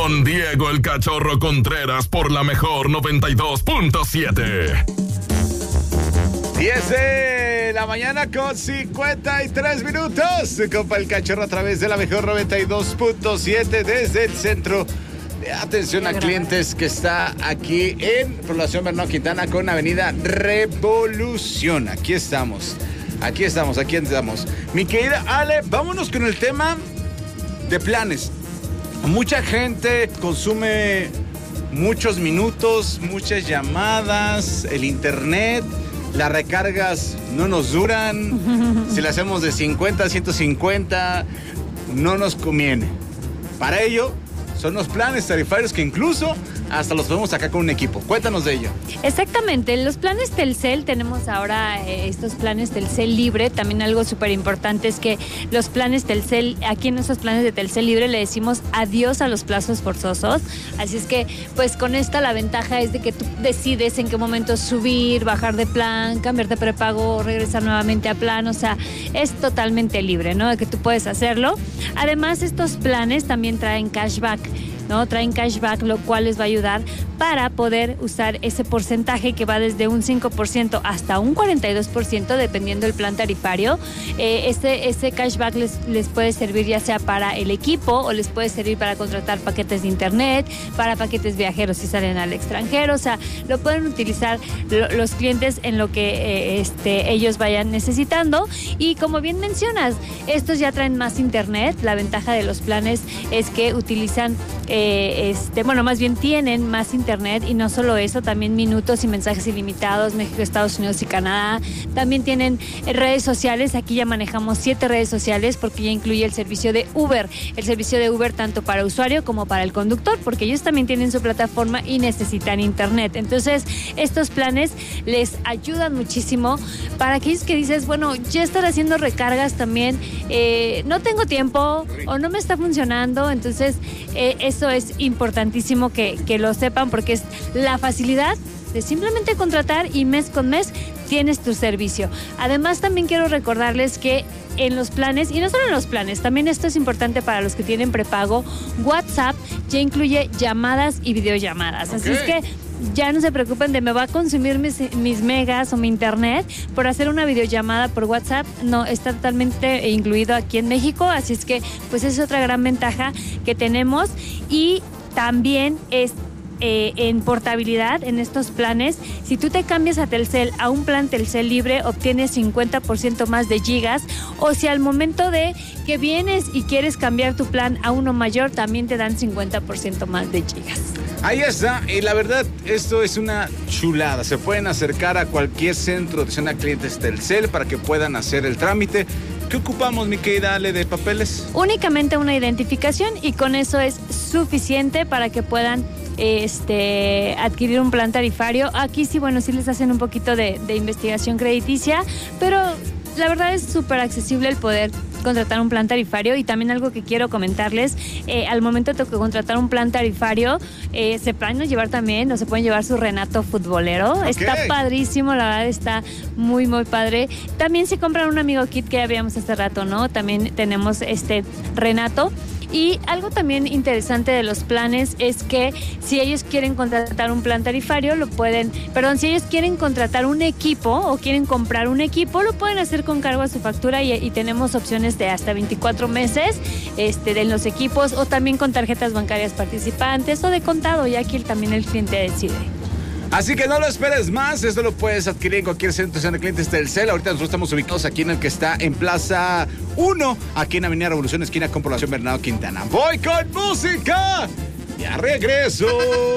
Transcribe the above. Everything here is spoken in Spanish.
con Diego el Cachorro Contreras por la mejor 92.7. 10 de la mañana con 53 minutos. Se compa el Cachorro a través de la mejor 92.7 desde el centro de atención a clientes que está aquí en Población Bernardo Quintana con Avenida Revolución. Aquí estamos. Mi querida Ale, vámonos con el tema de planes. Mucha gente consume muchos minutos, muchas llamadas, el internet. Las recargas no nos duran. Si le hacemos de 50 a 150, no nos conviene. Para ello, son los planes tarifarios que incluso hasta los podemos sacar con un equipo. Cuéntanos de ello. Exactamente, los planes Telcel, tenemos ahora estos planes Telcel Libre. También algo súper importante es que los planes Telcel, aquí en esos planes de Telcel Libre le decimos adiós a los plazos forzosos. Así es que, pues con esta la ventaja es de que tú decides en qué momento subir, bajar de plan, cambiar de prepago, regresar nuevamente a plan. O sea, es totalmente libre, ¿no? De que tú puedes hacerlo. Además, estos planes también traen cashback, ¿no? Traen cashback, lo cual les va a ayudar para poder usar ese porcentaje que va desde un 5% hasta un 42%, dependiendo del plan tarifario. Ese cashback les puede servir ya sea para el equipo o les puede servir para contratar paquetes de internet, para paquetes viajeros si salen al extranjero. O sea, lo pueden utilizar los clientes en lo que ellos vayan necesitando. Y como bien mencionas, estos ya traen más internet. La ventaja de los planes es que utilizan más bien tienen más internet, y no solo eso, también minutos y mensajes ilimitados, México, Estados Unidos y Canadá. También tienen redes sociales. Aquí ya manejamos 7 redes sociales porque ya incluye el servicio de Uber. El servicio de Uber tanto para usuario como para el conductor, porque ellos también tienen su plataforma y necesitan internet. Entonces, estos planes les ayudan muchísimo para aquellos que dices, bueno, ya estar haciendo recargas también, no tengo tiempo o no me está funcionando. Entonces, eso es importantísimo que lo sepan, porque es la facilidad de simplemente contratar y mes con mes tienes tu servicio. Además, también quiero recordarles que en los planes, y no solo en los planes, también esto es importante para los que tienen prepago, WhatsApp ya incluye llamadas y videollamadas. Así es que ya no se preocupen de me va a consumir mis megas o mi internet por hacer una videollamada por WhatsApp. No, está totalmente incluido aquí en México. Así es que, pues es otra gran ventaja que tenemos. Y también es en portabilidad en estos planes. Si tú te cambias a Telcel a un plan Telcel Libre, obtienes 50% más de gigas, o si al momento de que vienes y quieres cambiar tu plan a uno mayor, también te dan 50% más de gigas. Ahí está, y la verdad, esto es una chulada. Se pueden acercar a cualquier centro de atención a clientes Telcel para que puedan hacer el trámite. ¿Qué ocupamos, mi querida Ale, de papeles? Únicamente una identificación, y con eso es suficiente para que puedan adquirir un plan tarifario. Aquí sí, bueno, sí les hacen un poquito de investigación crediticia, pero la verdad es súper accesible el poder contratar un plan tarifario. Y también algo que quiero comentarles, al momento de contratar un plan tarifario, se pueden llevar también, o se pueden llevar su Renato futbolero. Okay. Está padrísimo, la verdad está muy, muy padre. También si compran un amigo kit que ya habíamos hace rato, ¿no? También tenemos Renato. Y algo también interesante de los planes es que si ellos quieren contratar un plan tarifario, si ellos quieren contratar un equipo o quieren comprar un equipo, lo pueden hacer con cargo a su factura, y tenemos opciones de hasta 24 meses de los equipos, o también con tarjetas bancarias participantes o de contado, y aquí también el cliente decide. Así que no lo esperes más, esto lo puedes adquirir en cualquier centro de clientes Telcel. Ahorita nosotros estamos ubicados aquí en el que está en Plaza 1, aquí en Avenida Revolución, esquina con Población Bernardo Quintana. ¡Voy con música! ¡Ya regreso!